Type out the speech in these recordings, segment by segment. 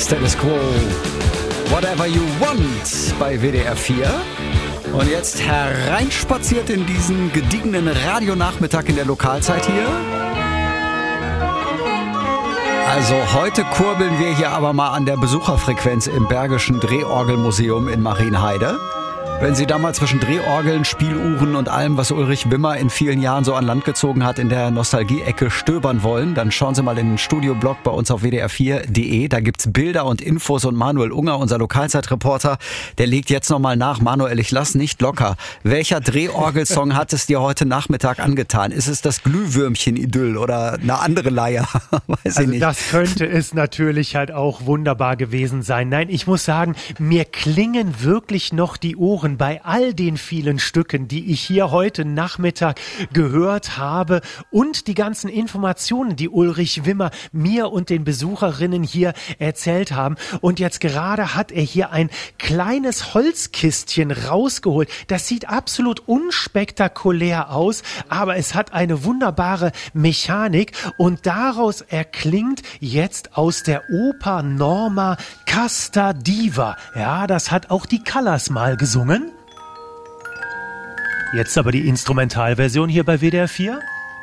Status Quo, Whatever You Want bei WDR 4. Und jetzt hereinspaziert in diesen gediegenen Radionachmittag in der Lokalzeit hier. Also heute kurbeln wir hier aber mal an der Besucherfrequenz im Bergischen Drehorgelmuseum in Marienheide. Wenn Sie da mal zwischen Drehorgeln, Spieluhren und allem, was Ulrich Wimmer in vielen Jahren so an Land gezogen hat, in der Nostalgie-Ecke stöbern wollen, dann schauen Sie mal in den Studioblog bei uns auf wdr4.de. Da gibt's Bilder und Infos und Manuel Unger, unser Lokalzeitreporter, der legt jetzt nochmal nach. Manuel, ich lass nicht locker. Welcher Drehorgelsong hat es dir heute Nachmittag angetan? Ist es das Glühwürmchen-Idyll oder eine andere Leier? Weiß ich nicht. Das könnte es natürlich halt auch wunderbar gewesen sein. Nein, ich muss sagen, mir klingen wirklich noch die Ohren bei all den vielen Stücken, die ich hier heute Nachmittag gehört habe und die ganzen Informationen, die Ulrich Wimmer mir und den Besucherinnen hier erzählt haben. Und jetzt gerade hat er hier ein kleines Holzkistchen rausgeholt. Das sieht absolut unspektakulär aus, aber es hat eine wunderbare Mechanik und daraus erklingt jetzt aus der Oper Norma Casta Diva. Ja, das hat auch die Callas mal gesungen. Jetzt aber die Instrumentalversion hier bei WDR 4.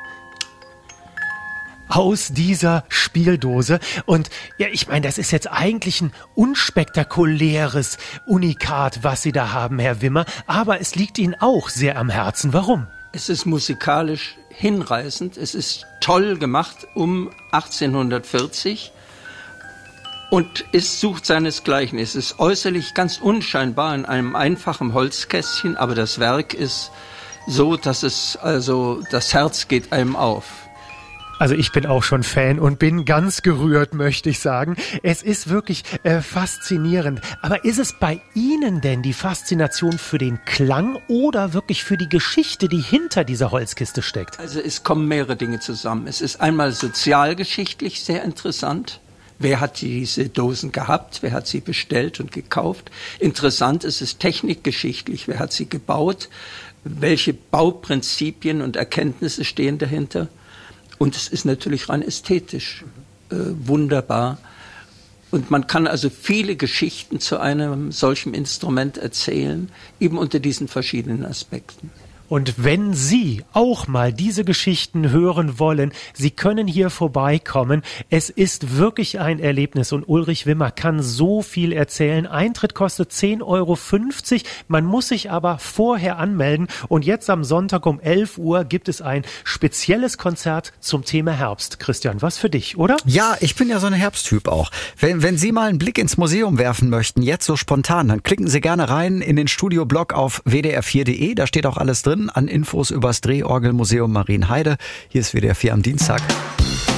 Aus dieser Spieldose. Und ja, ich meine, das ist jetzt eigentlich ein unspektakuläres Unikat, was Sie da haben, Herr Wimmer. Aber es liegt Ihnen auch sehr am Herzen. Warum? Es ist musikalisch hinreißend. Es ist toll gemacht um 1840. Und es sucht seinesgleichen. Es ist äußerlich ganz unscheinbar in einem einfachen Holzkästchen, aber das Werk ist so, dass das Herz geht einem auf. Also ich bin auch schon Fan und bin ganz gerührt, möchte ich sagen. Es ist wirklich faszinierend. Aber ist es bei Ihnen denn die Faszination für den Klang oder wirklich für die Geschichte, die hinter dieser Holzkiste steckt? Also es kommen mehrere Dinge zusammen. Es ist einmal sozialgeschichtlich sehr interessant. Wer hat diese Dosen gehabt? Wer hat sie bestellt und gekauft? Interessant ist es technikgeschichtlich. Wer hat sie gebaut? Welche Bauprinzipien und Erkenntnisse stehen dahinter? Und es ist natürlich rein ästhetisch wunderbar. Und man kann also viele Geschichten zu einem solchen Instrument erzählen, eben unter diesen verschiedenen Aspekten. Und wenn Sie auch mal diese Geschichten hören wollen, Sie können hier vorbeikommen. Es ist wirklich ein Erlebnis und Ulrich Wimmer kann so viel erzählen. Eintritt kostet 10,50 €. Man muss sich aber vorher anmelden und jetzt am Sonntag um 11 Uhr gibt es ein spezielles Konzert zum Thema Herbst. Christian, was für dich, oder? Ja, ich bin ja so ein Herbsttyp auch. Wenn Sie mal einen Blick ins Museum werfen möchten, jetzt so spontan, dann klicken Sie gerne rein in den Studioblog auf wdr4.de. Da steht auch alles drin an Infos übers Drehorgelmuseum Marienheide. Hier ist WDR 4 am Dienstag.